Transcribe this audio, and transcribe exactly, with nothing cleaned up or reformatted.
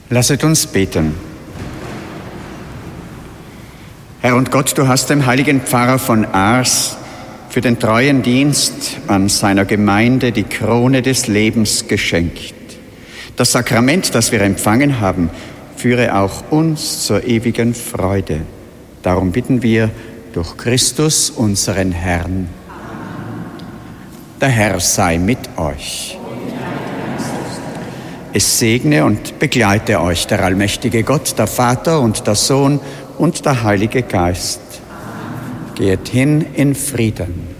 Lasset uns beten. Herr und Gott, du hast dem heiligen Pfarrer von Ars für den treuen Dienst an seiner Gemeinde die Krone des Lebens geschenkt. Das Sakrament, das wir empfangen haben, führe auch uns zur ewigen Freude. Darum bitten wir durch Christus, unseren Herrn. Der Herr sei mit euch. Es segne und begleite euch der allmächtige Gott, der Vater und der Sohn und der Heilige Geist. Geht hin in Frieden.